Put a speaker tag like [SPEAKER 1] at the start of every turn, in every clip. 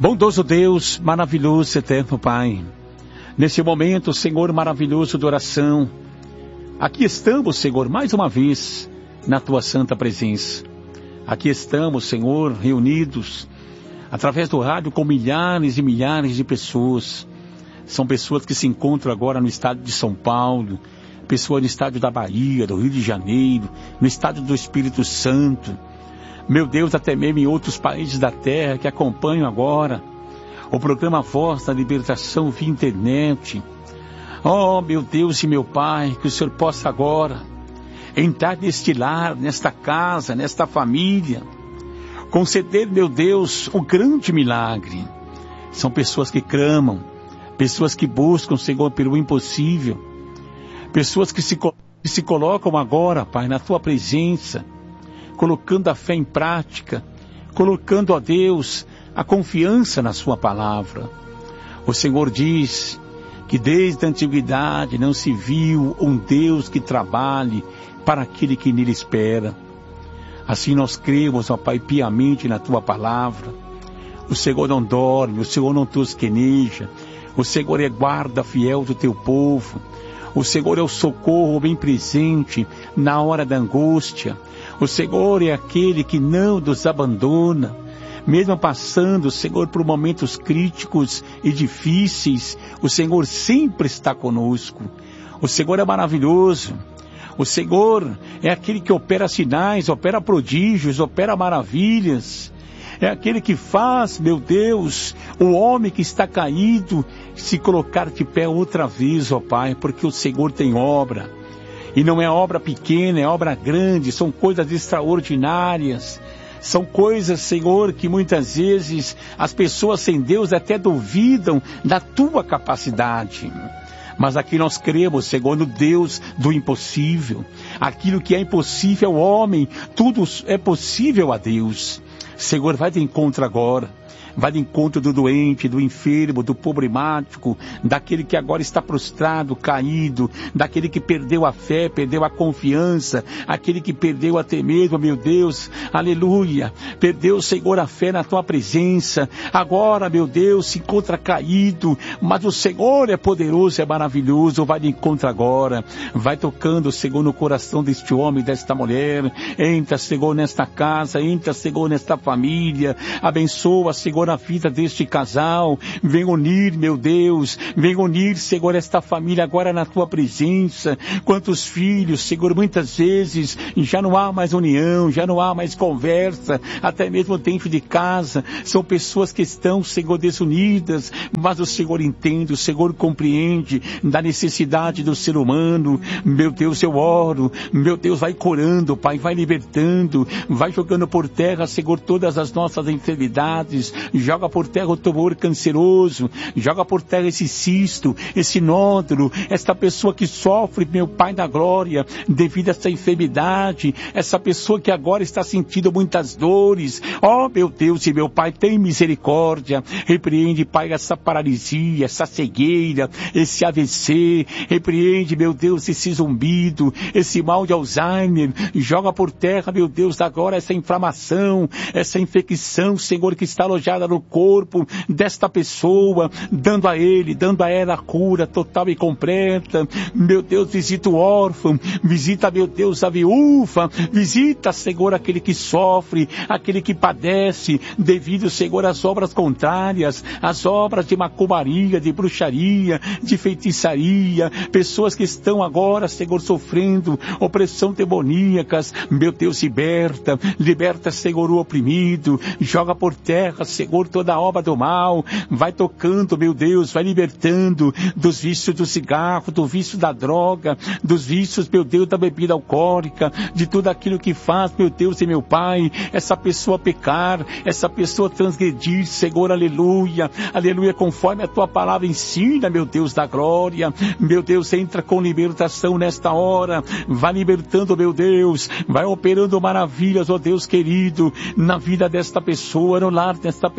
[SPEAKER 1] Bondoso Deus, maravilhoso, eterno Pai, nesse momento, Senhor, maravilhoso de oração, aqui estamos, Senhor, mais uma vez, na Tua santa presença. Aqui estamos, Senhor, reunidos, através do rádio, com milhares e milhares de pessoas. São pessoas que se encontram agora no estado de São Paulo, pessoas no estado da Bahia, do Rio de Janeiro, no estado do Espírito Santo. Meu Deus, até mesmo em outros países da terra que acompanham agora o programa Voz da Libertação via internet. Oh, meu Deus e meu Pai, que o Senhor possa agora entrar neste lar, nesta casa, nesta família, conceder, meu Deus, o grande milagre. São pessoas que clamam, pessoas que buscam, Senhor, pelo impossível, pessoas que se colocam agora, Pai, na Tua presença, colocando a fé em prática, colocando, ó Deus, a confiança na Sua palavra. O Senhor diz que desde a antiguidade não se viu um Deus que trabalhe para aquele que nele espera. Assim nós cremos, ó Pai, piamente na Tua palavra. O Senhor não dorme, o Senhor não tosqueneja, o Senhor é guarda fiel do Teu povo. O Senhor é o socorro bem presente na hora da angústia. O Senhor é aquele que não nos abandona. Mesmo passando, Senhor, por momentos críticos e difíceis, o Senhor sempre está conosco. O Senhor é maravilhoso. O Senhor é aquele que opera sinais, opera prodígios, opera maravilhas. É aquele que faz, meu Deus, o homem que está caído se colocar de pé outra vez, ó Pai, porque o Senhor tem obra. E não é obra pequena, é obra grande, são coisas extraordinárias. São coisas, Senhor, que muitas vezes as pessoas sem Deus até duvidam da Tua capacidade. Mas aqui nós cremos, Senhor, no Deus do impossível. Aquilo que é impossível ao homem, tudo é possível a Deus. Senhor, vai de encontro agora. Vai de encontro do doente, do enfermo, do problemático, daquele que agora está prostrado, caído, daquele que perdeu a fé, perdeu a confiança, aquele que perdeu até mesmo, meu Deus, aleluia, perdeu, Senhor, a fé na Tua presença. Agora, meu Deus, se encontra caído, mas o Senhor é poderoso, é maravilhoso. Vai de encontro agora, vai tocando, Senhor, no coração deste homem, desta mulher. Entra, Senhor, nesta casa, entra, Senhor, nesta família, abençoa, Senhor, a vida deste casal. Vem unir, meu Deus, vem unir, Senhor, esta família agora na Tua presença. Quantos filhos, Senhor, muitas vezes já não há mais união, já não há mais conversa, até mesmo dentro de casa, são pessoas que estão, Senhor, desunidas, mas o Senhor entende, o Senhor compreende da necessidade do ser humano. Meu Deus, eu oro, meu Deus, vai curando, Pai, vai libertando, vai jogando por terra, Senhor, todas as nossas enfermidades. Joga por terra o tumor canceroso, joga por terra esse cisto, esse nódulo, esta pessoa que sofre, meu Pai da glória, devido a essa enfermidade, essa pessoa que agora está sentindo muitas dores. Oh, meu Deus e meu Pai, tem misericórdia, repreende, Pai, essa paralisia, essa cegueira, esse AVC, repreende, meu Deus, esse zumbido, esse mal de Alzheimer, joga por terra, meu Deus, agora essa inflamação, essa infecção, Senhor, que está alojada no corpo desta pessoa, dando a ele, dando a ela a cura total e completa. Meu Deus, visita o órfão, visita, meu Deus, a viúva, visita, Senhor, aquele que sofre, aquele que padece, devido, Senhor, às obras contrárias, às obras de macumbaria, de bruxaria, de feitiçaria, pessoas que estão agora, Senhor, sofrendo opressão demoníacas. Meu Deus, liberta, Senhor, o oprimido, joga por terra, Senhor, toda a obra do mal, vai tocando, meu Deus, vai libertando dos vícios do cigarro, do vício da droga, dos vícios, meu Deus, da bebida alcoólica, de tudo aquilo que faz, meu Deus e meu Pai, essa pessoa pecar, essa pessoa transgredir, Senhor, aleluia, aleluia, conforme a Tua palavra ensina, meu Deus da glória. Meu Deus, entra com libertação nesta hora, vai libertando, meu Deus, vai operando maravilhas, ó Deus querido, na vida desta pessoa, no lar desta pessoa,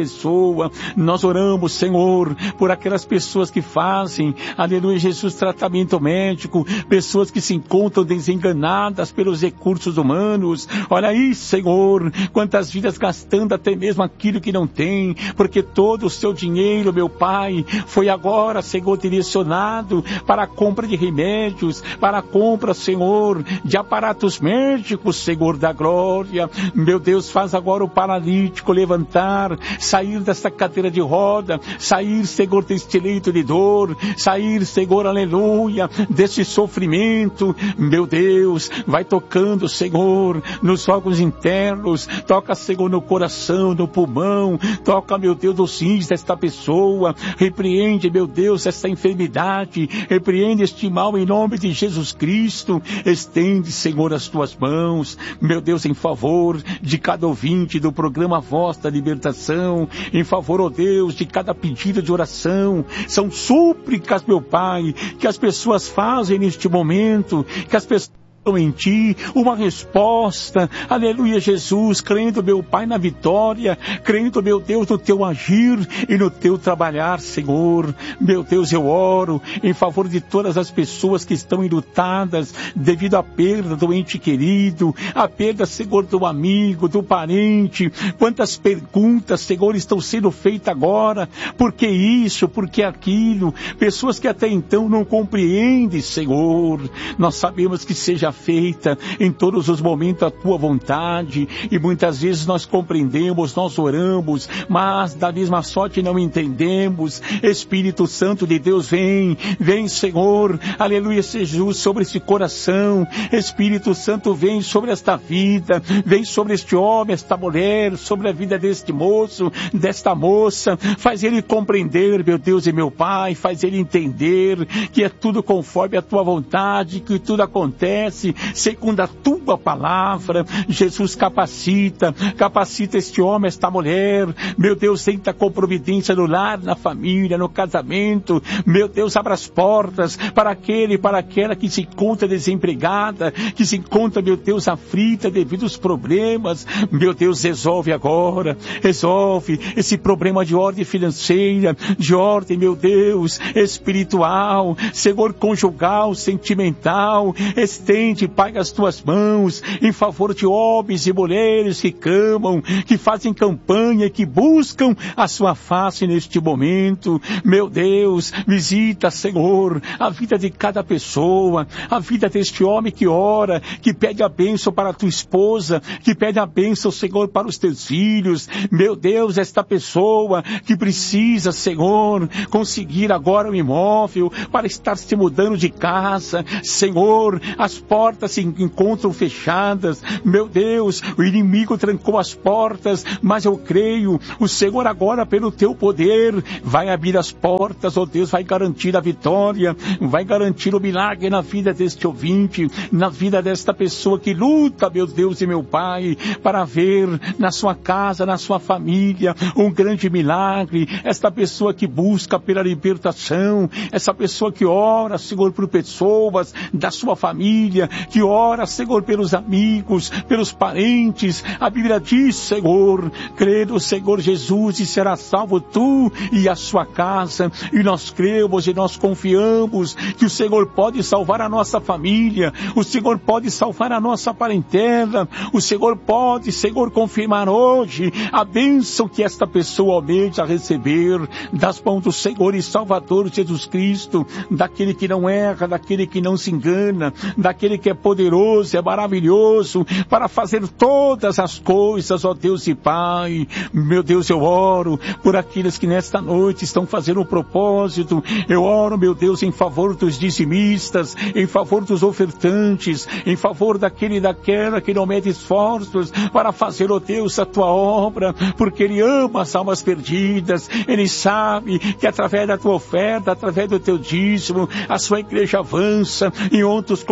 [SPEAKER 1] pessoa. Nós oramos, Senhor, por aquelas pessoas que fazem, aleluia, Jesus, tratamento médico, pessoas que se encontram desenganadas pelos recursos humanos. Olha aí, Senhor, quantas vidas gastando até mesmo aquilo que não tem, porque todo o seu dinheiro, meu Pai, foi agora, Senhor, direcionado para a compra de remédios, para a compra, Senhor, de aparatos médicos, Senhor da glória. Meu Deus, faz agora o paralítico levantar, sair desta cadeira de roda, sair, Senhor, deste leito de dor, sair, Senhor, aleluia, deste sofrimento. Meu Deus, vai tocando, Senhor, nos órgãos internos, toca, Senhor, no coração, no pulmão, toca, meu Deus, os rins desta pessoa, repreende, meu Deus, esta enfermidade, repreende este mal em nome de Jesus Cristo. Estende, Senhor, as tuas mãos, meu Deus, em favor de cada ouvinte do programa Voz da Libertação, em favor, ó Deus, de cada pedido de oração. São súplicas, meu Pai, que as pessoas fazem neste momento, que as pessoas em Ti, uma resposta, aleluia, Jesus, crendo, meu Pai, na vitória, crendo, meu Deus, no Teu agir e no Teu trabalhar, Senhor. Meu Deus, eu oro em favor de todas as pessoas que estão enlutadas devido à perda do ente querido, a perda, Senhor, do amigo, do parente. Quantas perguntas, Senhor, estão sendo feitas agora, por que isso, por que aquilo, pessoas que até então não compreendem, Senhor. Nós sabemos que seja feita em todos os momentos a Tua vontade, e muitas vezes nós compreendemos, nós oramos, mas da mesma sorte não entendemos. Espírito Santo de Deus, vem, Senhor, aleluia, Jesus, sobre esse coração. Espírito Santo, vem sobre esta vida, vem sobre este homem, esta mulher, sobre a vida deste moço, desta moça, faz ele compreender, meu Deus e meu Pai, faz ele entender que é tudo conforme a Tua vontade, que tudo acontece segundo a Tua palavra. Jesus, capacita este homem, esta mulher, meu Deus, tenta com providência no lar, na família, no casamento. Meu Deus, abra as portas para aquele, para aquela que se encontra desempregada, que se encontra, meu Deus, aflita devido aos problemas. Meu Deus, resolve agora, resolve esse problema de ordem financeira, de ordem, meu Deus, espiritual, Senhor, conjugal, sentimental. Estende, Pai, as Tuas mãos em favor de homens e mulheres que clamam, que fazem campanha, que buscam a Sua face neste momento. Meu Deus, visita, Senhor, a vida de cada pessoa, a vida deste homem que ora, que pede a bênção para a Tua esposa, que pede a bênção, Senhor, para os Teus filhos. Meu Deus, esta pessoa que precisa, Senhor, conseguir agora um imóvel para estar se mudando de casa. Senhor, as portas se encontram fechadas. Meu Deus, o inimigo trancou as portas, mas eu creio, o Senhor agora, pelo Teu poder, vai abrir as portas, ó Deus, vai garantir a vitória, vai garantir o milagre na vida deste ouvinte, na vida desta pessoa que luta, meu Deus e meu Pai, para ver na sua casa, na sua família, um grande milagre. Esta pessoa que busca pela libertação, essa pessoa que ora, Senhor, por pessoas da sua família, que ora, Senhor, pelos amigos, pelos parentes. A Bíblia diz, Senhor, crê no Senhor Jesus e será salvo tu e a sua casa. E nós cremos e nós confiamos que o Senhor pode salvar a nossa família, o Senhor pode salvar a nossa parentela, o Senhor pode, Senhor, confirmar hoje a bênção que esta pessoa almeja receber das mãos do Senhor e Salvador Jesus Cristo, daquele que não erra, daquele que não se engana, daquele que é poderoso, é maravilhoso para fazer todas as coisas, ó Deus e Pai. Meu Deus, eu oro por aqueles que nesta noite estão fazendo um propósito. Eu oro, meu Deus, em favor dos dizimistas, em favor dos ofertantes, em favor daquele e daquela que não mede esforços para fazer, ó Deus, a Tua obra, porque Ele ama as almas perdidas. Ele sabe que através da Tua oferta, através do Teu dízimo, a Sua igreja avança em outros continentes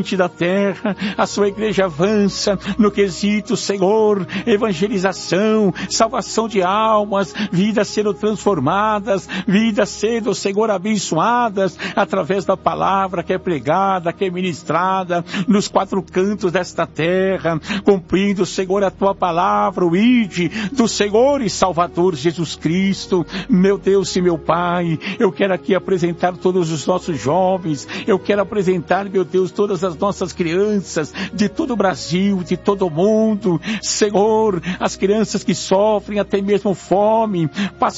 [SPEAKER 1] diante da terra. A sua igreja avança no quesito, Senhor, evangelização, salvação de almas, vidas sendo transformadas, vidas sendo, Senhor, abençoadas através da palavra que é pregada, que é ministrada nos quatro cantos desta terra, cumprindo, Senhor, a tua palavra, o ide do Senhor e Salvador Jesus Cristo. Meu Deus e meu Pai, eu quero aqui apresentar todos os nossos jovens, eu quero apresentar, meu Deus, todas as nossas crianças de todo o Brasil, de todo o mundo, Senhor, as crianças que sofrem até mesmo fome,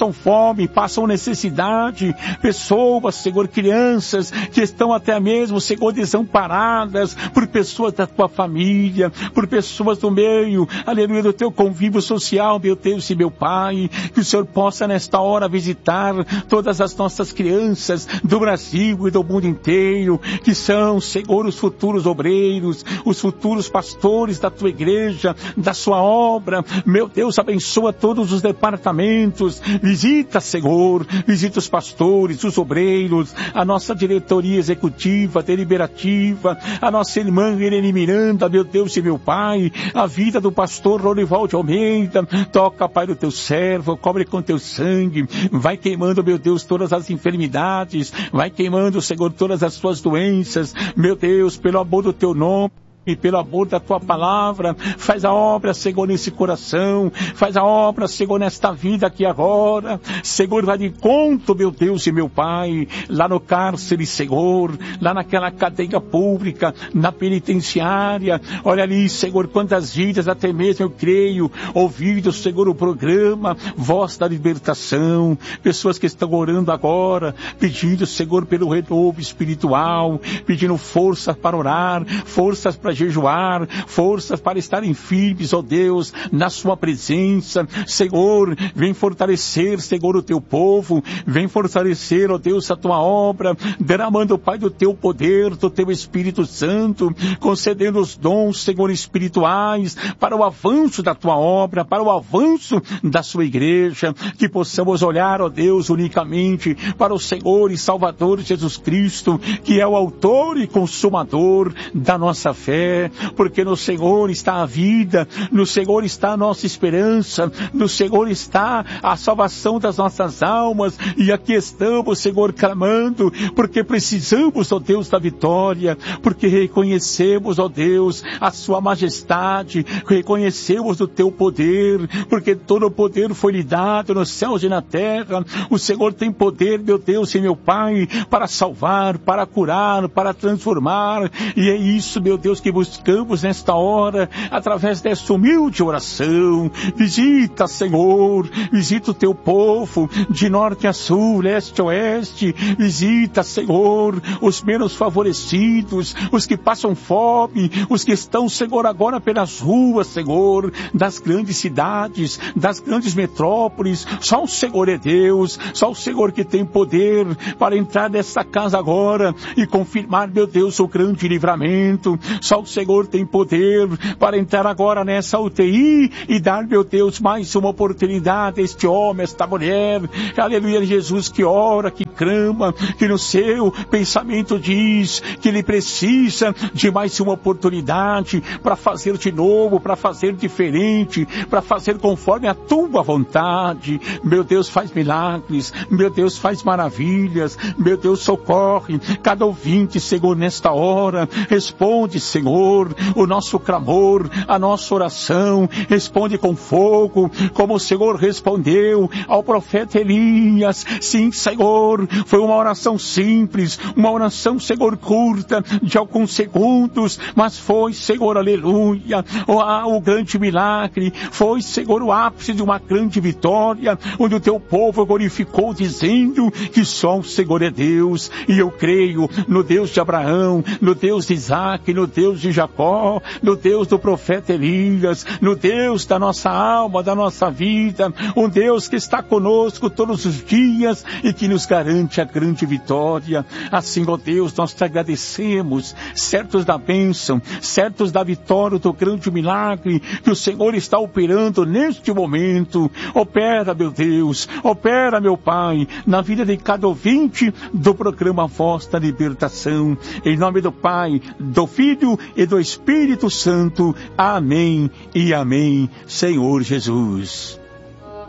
[SPEAKER 1] passam necessidade, pessoas, Senhor, crianças que estão até mesmo, Senhor, desamparadas por pessoas da tua família, por pessoas do meio, aleluia, do teu convívio social, meu Deus e meu Pai, que o Senhor possa nesta hora visitar todas as nossas crianças do Brasil e do mundo inteiro, que são, Senhor, os futuros obreiros, os futuros pastores da tua igreja, da sua obra. Meu Deus, abençoa todos os departamentos, visita, Senhor, visita os pastores, os obreiros, a nossa diretoria executiva, deliberativa, a nossa irmã Irene Miranda, meu Deus e meu Pai, a vida do pastor Rorival de Almeida. Toca, Pai, do teu servo, cobre com teu sangue, vai queimando, meu Deus, todas as enfermidades, vai queimando, Senhor, todas as suas doenças, meu Deus, pelo amor do teu nome e pelo amor da tua palavra, faz a obra, Senhor, nesse coração, faz a obra, Senhor, nesta vida aqui agora, Senhor, vai de encontro, meu Deus e meu Pai, lá no cárcere, Senhor, lá naquela cadeia pública, na penitenciária, olha ali, Senhor, quantas vidas, até mesmo eu creio, ouvindo, Senhor, o programa Voz da Libertação, pessoas que estão orando agora, pedindo, Senhor, pelo renovo espiritual, pedindo forças para orar, forças para jejuar, forças para estarem firmes, ó Deus, na sua presença. Senhor, vem fortalecer, Senhor, o teu povo, vem fortalecer, ó Deus, a tua obra, derramando, Pai, do teu poder, do teu Espírito Santo, concedendo os dons, Senhor, espirituais, para o avanço da tua obra, para o avanço da sua igreja, que possamos olhar, ó Deus, unicamente para o Senhor e Salvador Jesus Cristo, que é o autor e consumador da nossa fé, porque no Senhor está a vida, no Senhor está a nossa esperança, no Senhor está a salvação das nossas almas, e aqui estamos, Senhor, clamando, porque precisamos, ó Deus, da vitória, porque reconhecemos, ó Deus, a sua majestade, reconhecemos o teu poder, porque todo o poder foi lhe dado nos céus e na terra. O Senhor tem poder, meu Deus e meu Pai, para salvar, para curar, para transformar, e é isso, meu Deus, que buscamos nesta hora, através desta humilde oração. Visita, Senhor, visita o teu povo, de norte a sul, leste a oeste, visita, Senhor, os menos favorecidos, os que passam fome, os que estão, Senhor, agora pelas ruas, Senhor, das grandes cidades, das grandes metrópoles. Só o Senhor é Deus, só o Senhor que tem poder para entrar nessa casa agora e confirmar, meu Deus, o grande livramento. Só o Senhor tem poder para entrar agora nessa UTI e dar, meu Deus, mais uma oportunidade a este homem, a esta mulher, aleluia, Jesus, que ora, que clama, que no seu pensamento diz que ele precisa de mais uma oportunidade para fazer de novo, para fazer diferente, para fazer conforme a tua vontade. Meu Deus, faz milagres, meu Deus, faz maravilhas, meu Deus, socorre cada ouvinte, Senhor, nesta hora. Responde, Senhor, o nosso clamor, a nossa oração, responde com fogo, como o Senhor respondeu ao profeta Elias. Sim, Senhor, foi uma oração simples, uma oração, Senhor, curta, de alguns segundos, mas foi, Senhor, aleluia, o grande milagre, foi, Senhor, o ápice de uma grande vitória, onde o teu povo glorificou, dizendo que só o Senhor é Deus. E eu creio no Deus de Abraão, no Deus de Isaac, no Deus Deus de Jacó, no Deus do profeta Elias, no Deus da nossa alma, da nossa vida, um Deus que está conosco todos os dias e que nos garante a grande vitória. Assim, ó Deus, nós te agradecemos, certos da bênção, certos da vitória, do grande milagre que o Senhor está operando neste momento. Opera, meu Deus, opera, meu Pai, na vida de cada ouvinte do programa Voz da Libertação. Em nome do Pai, do Filho e do Espírito Santo. Amém e amém, Senhor Jesus.